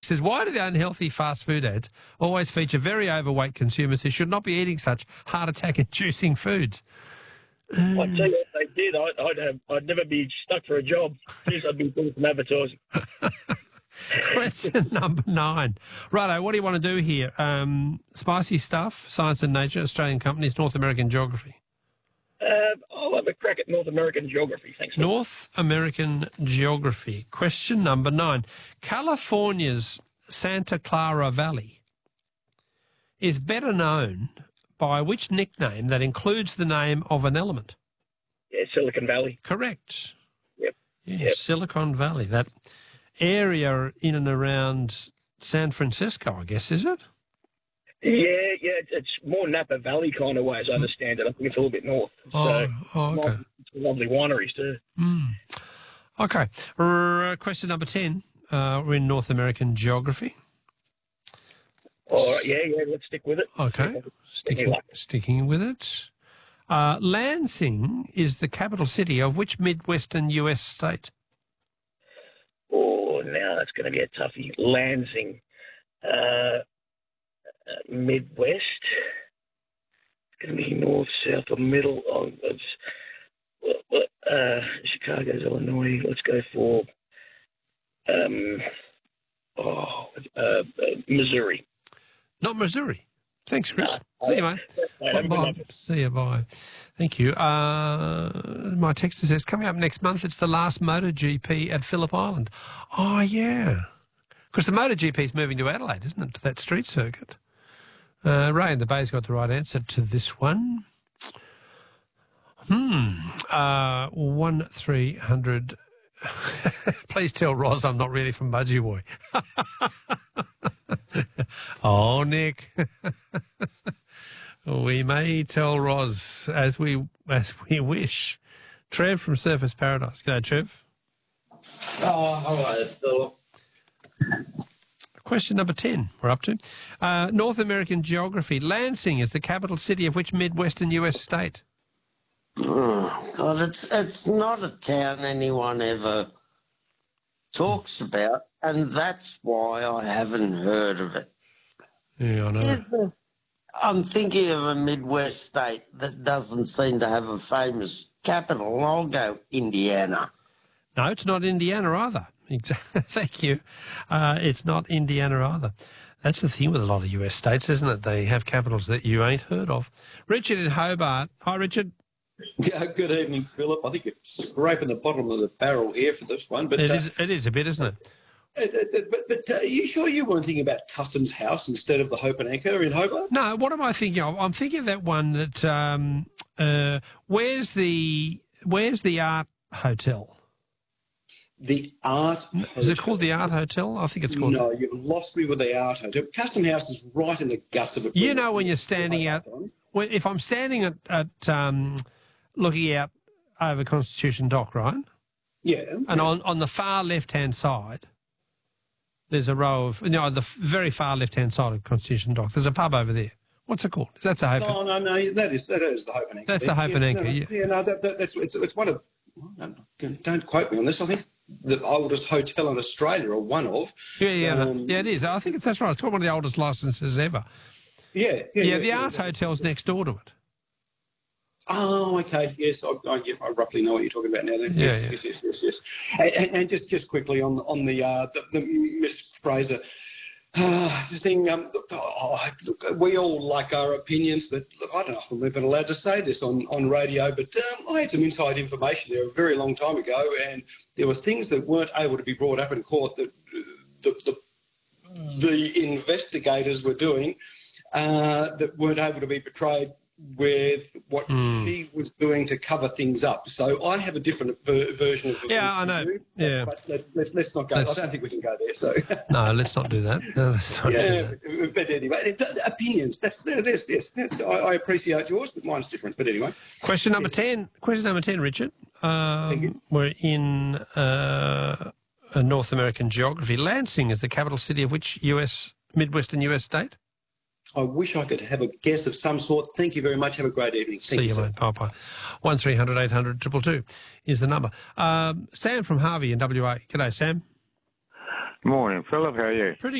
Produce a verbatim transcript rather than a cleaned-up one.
says, why do the unhealthy fast food ads always feature very overweight consumers who should not be eating such heart attack-inducing foods? I tell you what they did, I, I'd have, I'd never be stuck for a job. Jeez, I'd be doing some advertising. Question number nine. Righto, what do you want to do here? Um, spicy stuff, science and nature, Australian companies, North American geography. Uh, I'll have a crack at North American geography, thanks. North American geography. Question number nine. California's Santa Clara Valley is better known by which nickname that includes the name of an element? Yeah, Silicon Valley. Correct. Yep. Yeah, Yep. Silicon Valley. That area in and around San Francisco, I guess, is it? Yeah, yeah, it's, it's more Napa Valley kind of way, as I understand it. I think it's a little bit north. Oh, so, oh okay. It's lovely wineries too. Mm. Okay. R- question number ten. Uh, we're in North American geography. All right, yeah, yeah, let's stick with it. Okay. Sticking, sticking with it. Uh, Lansing is the capital city of which Midwestern U S state? Oh, now that's going to be a toughie. Lansing. Uh, uh, Midwest. It's going to be north, south, or middle. Oh, it's, uh, Chicago's Illinois. Let's go for um, oh, uh, uh, Missouri. Not Missouri. Thanks, Chris. No. See you, mate. Bye, bye. See you, bye. Thank you. Uh, my texter says, coming up next month, it's the last MotoGP at Phillip Island. Oh, yeah. Because the MotoGP is moving to Adelaide, isn't it, to that street circuit? Uh, Ray in the Bay's got the right answer to this one. Hmm. Uh, one three hundred. Please tell Roz I'm not really from Budgie Boy. Oh, Nick. We may tell Roz as we as we wish. Trev from Surfers Paradise. G'day, Trev. Oh, hello, Philip. Question number ten, we're up to. Uh, North American geography. Lansing is the capital city of which Midwestern U S state? Oh, God, it's, it's not a town anyone ever talks about, and that's why I haven't heard of it. Yeah, I know. Is there, I'm thinking of a Midwest state that doesn't seem to have a famous capital. I'll go Indiana. No, it's not Indiana either. Thank you. Uh, it's not Indiana either. That's the thing with a lot of U S states, isn't it? They have capitals that you ain't heard of. Richard in Hobart. Hi, Richard. Yeah, good evening, Philip. I think you're scraping the bottom of the barrel here for this one. But It uh, is. It is a bit, isn't it? uh, uh, But, but uh, are you sure you weren't thinking about Customs House instead of the Hope and Anchor in Hobart? No, what am I thinking of? I'm thinking of that one that, um, uh, where's the, where's the Art Hotel? The Art Is it called the Art Hotel? I think it's called... No, you've lost me with the Art Hotel. Custom House is right in the guts of it. You know when you're standing out... When, if I'm standing at, at um, looking out over Constitution Dock, right? Yeah. And on, on the far left-hand side, there's a row of... You know, the very far left-hand side of Constitution Dock, there's a pub over there. What's it called? That's a Hope... No, no, no, that is, that is the Hope and Anchor. That's the Hope yeah, and Anchor, no, yeah. Yeah, no, that, that, that's, it's, it's one of... Don't quote me on this, I think. The oldest hotel in Australia, or one of. Yeah, yeah, Um, yeah, it is. I think it's that's right. It's got one of the oldest licenses ever. Yeah, yeah. Yeah, the yeah, Art yeah. Hotel's next door to it. Oh, okay. Yes, I, I, yeah, I roughly know what you're talking about now. Then. Yeah, yes, yes, yes, yes, yes. And, and, and just, just quickly on on the uh, the, the Miss Fraser uh, thing. Um, look, oh, look, we all like our opinions, but look, I don't know if I'm even allowed to say this on, on radio. But um, I had some inside information there a very long time ago, and there were things that weren't able to be brought up in court that the the, the investigators were doing uh, that weren't able to be portrayed with what Mm. she was doing to cover things up. So I have a different ver- version of the Yeah, I know. view, Yeah. But let's, let's, let's not go. Let's- I don't think we can go there. So No, let's not do that. No, let's not do yeah, that. but anyway, opinions. That's, that's, yes, that's, I, I appreciate yours, but mine's different. But anyway. Question number Yes. ten. Question number ten, Richard. Thank you. Um, we're in uh, a North American geography. Lansing is the capital city of which U S Midwestern U S state? I wish I could have a guess of some sort. Thank you very much. Have a great evening. Thank See you, sir. mate. Bye bye. One three hundred eight hundred triple two is the number. Um, Sam from Harvey in W A. G'day, Sam. Morning, Philip. How are you? Pretty